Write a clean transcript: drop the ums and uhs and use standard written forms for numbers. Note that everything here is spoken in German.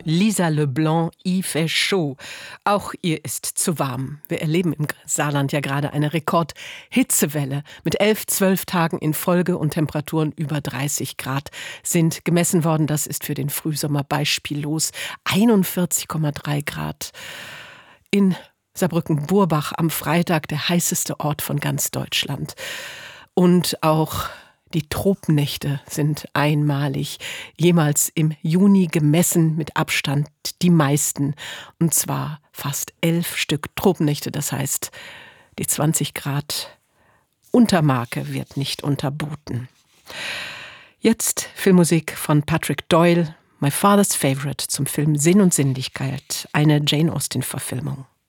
Lisa Leblanc, il fait chaud. Auch ihr ist zu warm. Wir erleben im Saarland ja gerade eine Rekord-Hitzewelle. Mit 11, 12 Tagen in Folge und Temperaturen über 30 Grad sind gemessen worden. Das ist für den Frühsommer beispiellos. 41,3 Grad in Saarbrücken-Burbach am Freitag, der heißeste Ort von ganz Deutschland. Und auch die Tropennächte sind einmalig, jemals im Juni gemessen, mit Abstand die meisten. Und zwar fast 11 Stück Tropennächte, das heißt, die 20 Grad Untermarke wird nicht unterboten. Jetzt Filmmusik von Patrick Doyle, My Father's Favorite zum Film Sinn und Sinnlichkeit, eine Jane Austen-Verfilmung.